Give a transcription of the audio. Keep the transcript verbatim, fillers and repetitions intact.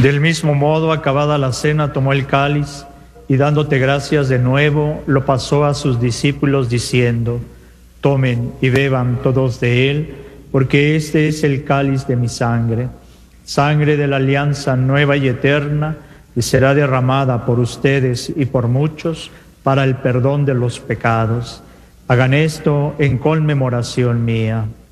Del mismo modo, acabada la cena, tomó el cáliz y dándote gracias de nuevo, lo pasó a sus discípulos diciendo: tomen y beban todos de él, porque este es el cáliz de mi sangre, sangre de la alianza nueva y eterna, y será derramada por ustedes y por muchos para el perdón de los pecados. Hagan esto en conmemoración mía.